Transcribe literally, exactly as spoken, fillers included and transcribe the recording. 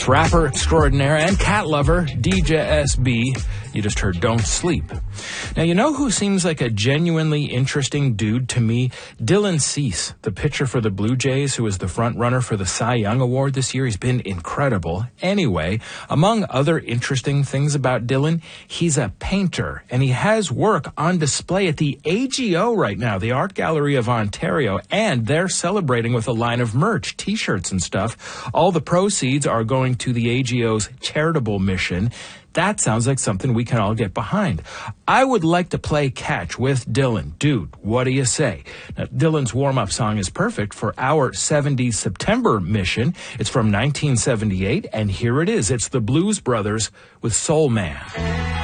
It's rapper extraordinaire and cat lover, D J S B. You just heard Don't Sleep. Now, you know who seems like a genuinely interesting dude to me? Dylan Cease, the pitcher for the Blue Jays, who is the front runner for the Cy Young Award this year. He's been incredible. Anyway, among other interesting things about Dylan, he's a painter, and he has work on display at the A G O right now, the Art Gallery of Ontario, and they're celebrating with a line of merch, t-shirts and stuff. All the proceeds are going to the A G O's charitable mission. That sounds like something we can all get behind. I would like to play catch with Dylan. Dude, what do you say? Now, Dylan's warm-up song is perfect for our seventies September mission. It's from nineteen seventy-eight, and here it is. It's the Blues Brothers with Soul Man.